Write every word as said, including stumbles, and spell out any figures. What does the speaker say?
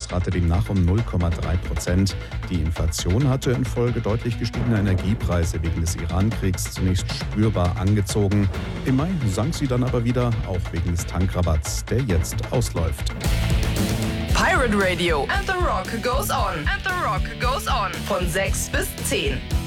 Wirtschaftsrate demnach um null Komma drei Prozent. Die Inflation hatte infolge deutlich gestiegener Energiepreise wegen des Iran-Kriegs zunächst spürbar angezogen. Im Mai sank sie dann aber wieder, auch wegen des Tankrabatts, der jetzt ausläuft. Pirate Radio and the Rock goes on. And the Rock goes on. Von sechs bis zehn.